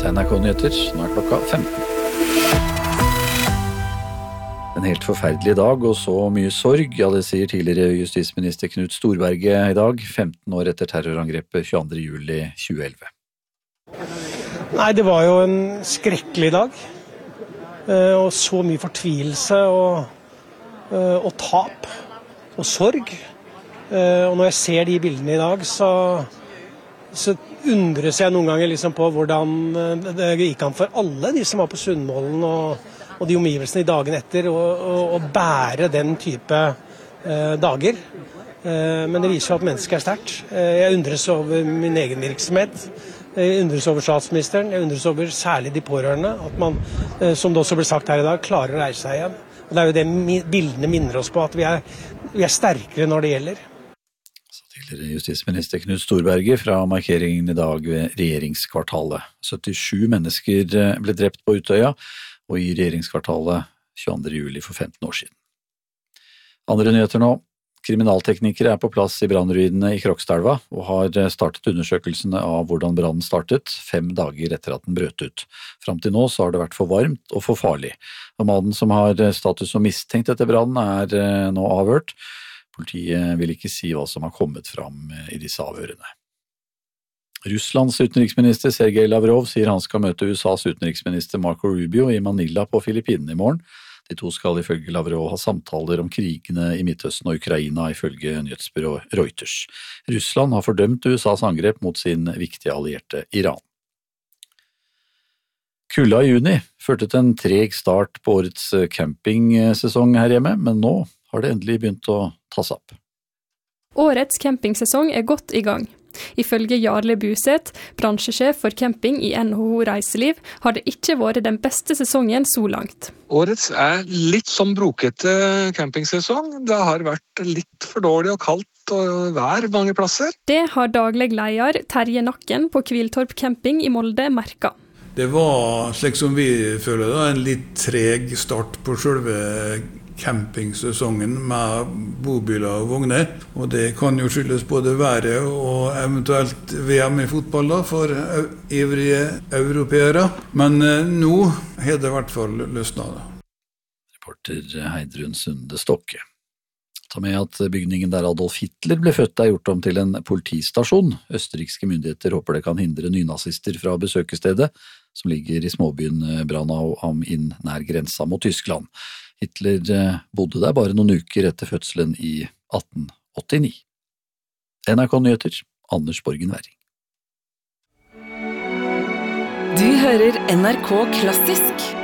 til NRK Nyheter. Nå klokka 15. En helt forferdelig dag og så mye sorg, ja det sier tidligere justisminister Knut Storberget i dag, 15 år etter terrorangrepet 22. juli 2011. Nei, det var jo en skrekkelig dag, og så mye fortvilelse og tap og sorg. Og når jeg ser de bildene i dag, så undres jeg noen ganger liksom på hvordan det gikk an for alle de som var på Sundvolden og de omgivelsene i dagen etter å bære den type dager. Men det viser jo at mennesket sterkt. Jeg undres over min egen virksomhet. Jeg undres over statsministeren. Jeg undres over særlig de pårørende. At man, som det også ble sagt her i dag, klarer å reise seg igjen. Og det er jo det bildene minner oss på, at vi er sterkere når det gjelder. Tidligere justisminister Knut Storberget fra markeringen i dag ved regjeringskvartalet. 77 mennesker ble drept på Utøya og i regjeringskvartalet 22. juli for 15 år siden. Andre nyheter nå. Kriminalteknikere på plass i brannruinene i Krokstadelva og har startet undersøkelsene av hvordan brannen startet 5 dager etter at den brøt ut. Fram til nå så har det vært for varmt og for farlig. Og mannen som har status som mistenkt etter brannen nå avhørt. Politiet vil ikke si hva som har kommet fram i disse avhørene. Russlands utenriksminister Sergej Lavrov sier han skal møte USAs utenriksminister Marco Rubio i Manila på Filippinene i morgen. De to skal ifølge Lavrov ha samtaler om krigene i Midtøsten og Ukraina ifølge nyhetsbyrå Reuters. Russland har fordømt USAs angrep mot sin viktige allierte Iran. Kulda i juni førte til en treg start på årets campingsesong her hjemme, men nå har det endelig begynt å tas opp. Årets campingsesong godt i gang. Ifølge Jarle Buseth, bransjesjef for camping i NHO Reiseliv, har det ikke vært den beste sesongen så langt. Årets litt som brokete campingsesong. Det har vært litt for dårlig og kaldt og vær mange plasser. Det har daglig leder Terje Nakken på Kviltorp camping i Molde merket. Det var, slik som vi føler det, en litt treg start på selve campingsesongen med bobiler og vogner. Og det kan jo skyldes både været og eventuelt VM i fotball da, for ivrige europeere. Men nå har det i hvert fall løsnet. Reporter Heidrun Sunde Stokke. Ta med at bygningen der Adolf Hitler ble født gjort om til en politistasjon. Østerrikske myndigheter håper det kan hindre nynazister fra besøkestedet, som ligger i småbyen Branau am Inn nær grensa mot Tyskland. Hitler bodde der bare noen uker etter fødselen i 1889. NRK Nyheter, Anders Borgen Werring. Du hører NRK Klassisk.